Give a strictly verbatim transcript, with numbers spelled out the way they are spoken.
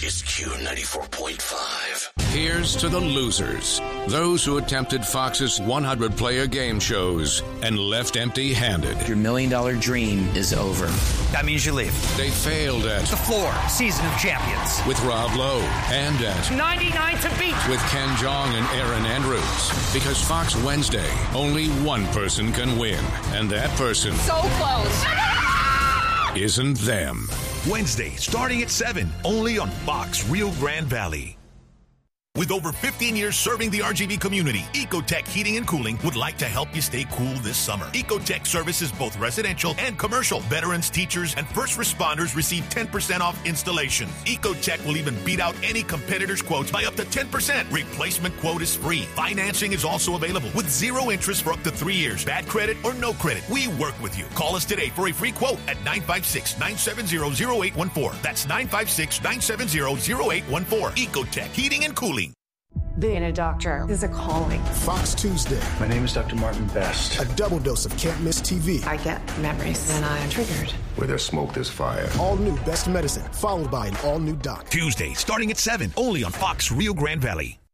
is Q ninety-four point five. Here's to the losers. Those who attempted Fox's one hundred player game shows and left empty-handed. Your million dollar dream is over. That means you leave. They failed at The Floor, Season of Champions. with Rob Lowe and at ninety-nine to beat. with Ken Jeong and Aaron Andrews. Because Fox Wednesday, only one person can win. And that person So close. isn't them. Wednesday, starting at seven, only on Fox Rio Grande Valley. With over fifteen years serving the R G V community, Ecotech Heating and Cooling would like to help you stay cool this summer. Ecotech services both residential and commercial. Veterans, teachers, and first responders receive ten percent off installations. Ecotech will even beat out any competitor's quotes by up to ten percent. Replacement quote is free. Financing is also available with zero interest for up to three years. Bad credit or no credit, we work with you. Call us today for a free quote at nine five six, nine seven zero, zero eight one four. That's nine five six, nine seven zero, zero eight one four. Ecotech Heating and Cooling. Being a doctor is a calling. Fox Tuesday, My name is Doctor Martin Best. a double dose of can't miss T V. I get memories and I'm triggered. Where there's smoke, there's fire. All new Best Medicine, followed by an all new doc. Tuesday, starting at seven, only on Fox Rio Grande Valley.